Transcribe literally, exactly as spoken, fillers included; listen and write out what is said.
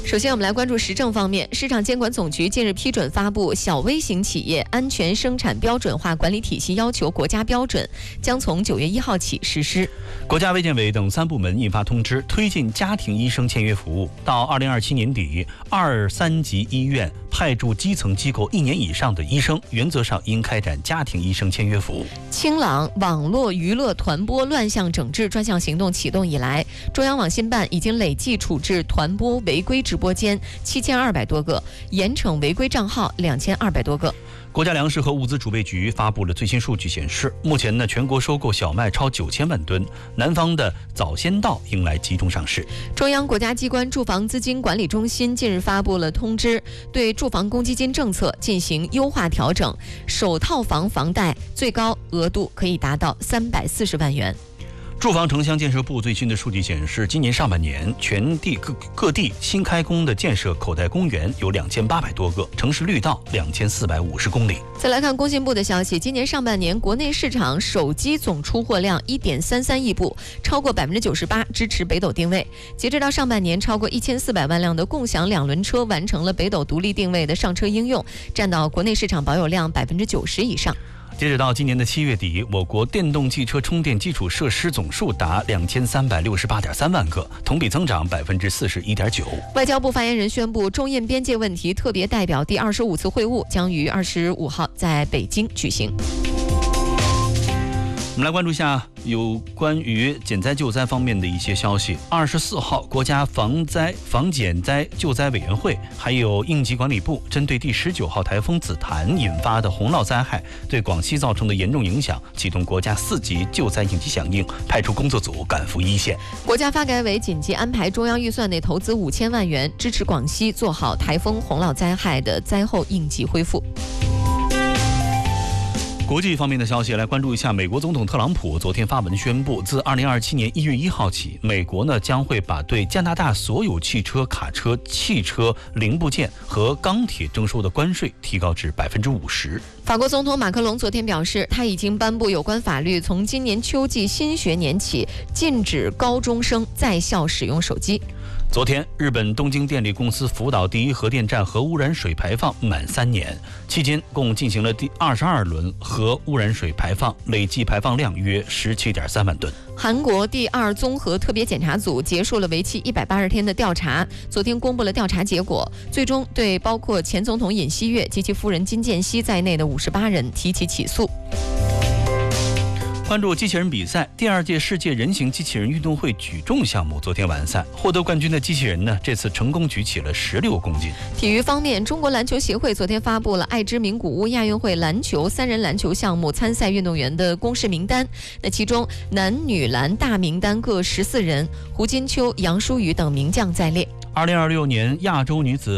首先，我们来关注时政方面。市场监管总局近日批准发布《小微型企业安全生产标准化管理体系要求》国家标准，将从九月一号起实施。 国家卫健委等三部门印发通知，推进家庭医生签约服务。到二零二七年底，二三级医院派驻基层机构一年以上的医生，原则上应开展家庭医生签约服务。 清朗网络娱乐团播乱象整治专项行动启动以来，中央网信办已经累计处置团播违规直播间七千二百多个，严惩违规账号两千二百多个。 国家粮食和物资储备局发布了最新数据显示，目前呢，全国收购小麦超九千万吨，南方的早先稻迎来集中上市。 中央国家机关住房资金管理中心近日发布了通知，对住房公积金政策进行优化调整，首套房房贷最高额度可以达到三百四十万元。 住房城乡建设部最新的数据显示，今年上半年全地各各地新开工的建设口袋公园有两千八百多个，城市绿道两千四百五十公里。 再来看工信部的消息，今年上半年国内市场手机总出货量一点三三亿部，超过百分之九十八，支持北斗定位。截止到上半年，超过一千四百万辆的共享两轮车完成了北斗独立定位的上车应用，占到国内市场保有量百分之九十以上。 截止到今年的七月底，我国电动汽车充电基础设施总数达两千三百六十八点三万个，同比增长百分之四十一点九。 外交部发言人宣布，中印边界问题特别代表第二十五次会晤将于二十五号在北京举行。 我们来关注一下有关于减灾救灾方面的一些消息。二十四号，国家防灾防减灾救灾委员会还有应急管理部针对第十九号台风紫檀引发的洪涝灾害对广西造成的严重影响，启动国家四级救灾应急响应，派出工作组赶赴一线。 国家发改委紧急安排中央预算内投资五千万元，支持广西做好台风洪涝灾害的灾后应急恢复。 国际方面的消息，来关注一下。美国总统特朗普昨天发文宣布，自二零二七年一月一号起，美国呢将会把对加拿大所有汽车、卡车、汽车零部件和钢铁征收的关税提高至百分之五十。 法国总统马克龙昨天表示，他已经颁布有关法律，从今年秋季新学年起，禁止高中生在校使用手机。 昨天，日本东京电力公司福岛第一核电站核污染水排放满三年，期间共进行了第二十二轮核污染水排放，累计排放量约十七点三万吨。 韩国第二综合特别检查组结束了为期一百八十天的调查，昨天公布了调查结果，最终对包括前总统尹锡悦及其夫人金建熙在内的五十八人提起起诉。 关注机器人比赛，第二届世界人形机器人运动会举重项目昨天完赛，获得冠军的机器人呢，这次成功举起了十六公斤。 体育方面，中国篮球协会昨天发布了爱知名古屋亚运会篮球三人篮球项目参赛运动员的公示名单，那其中男女篮大名单各十四人，胡金秋、杨舒雨等名将在列。 二零二六年亚洲女子